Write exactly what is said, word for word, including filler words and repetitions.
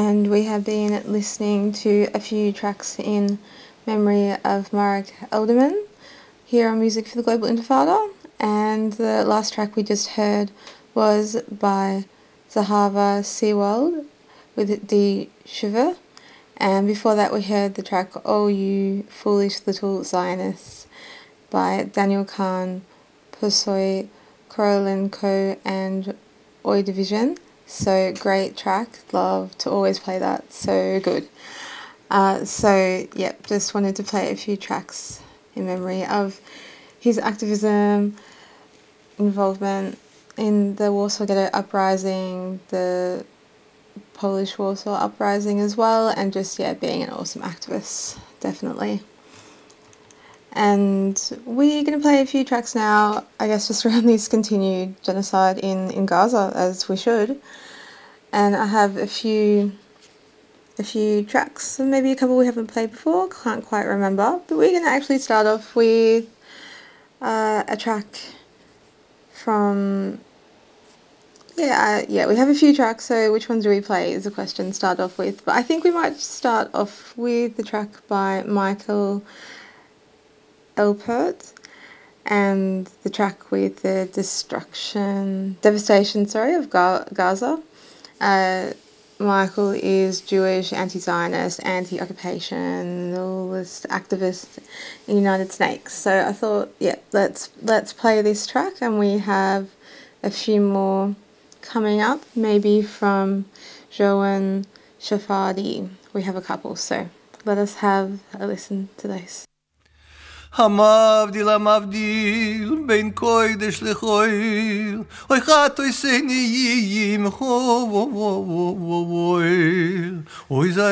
and we have been listening to a few tracks in memory of Marek Elderman here on Music for the Global Intifada, and the last track we just heard was by Zahava Seawald with Die Shiva, and before that we heard the track Oh You Foolish Little Zionists by Daniel Kahn, Posoy, Korolenko and Oi Division. So great track, love to always play that, so good. Uh, so yep, just wanted to play a few tracks in memory of his activism, involvement in the Warsaw Ghetto Uprising, the Polish Warsaw Uprising as well, and just yeah, being an awesome activist, definitely. And we're going to play a few tracks now, I guess just around this continued genocide in, in Gaza, as we should. And I have a few a few tracks, maybe a couple we haven't played before, can't quite remember. But we're going to actually start off with uh, a track from... Yeah, uh, yeah, we have a few tracks, so which ones do we play is the question to start off with. But I think we might start off with the track by Michael Elpert, and the track with the destruction, devastation, sorry, of Ga- Gaza. Uh, Michael is Jewish, anti-Zionist, anti-occupationalist activist in the United States. So I thought, yeah, let's let's play this track, and we have a few more coming up, maybe from Joan Shafadi. We have a couple, so let us have a listen to this. המבדיל המבדיל בין קודש לחויל אוי חתוי סניים חו אוי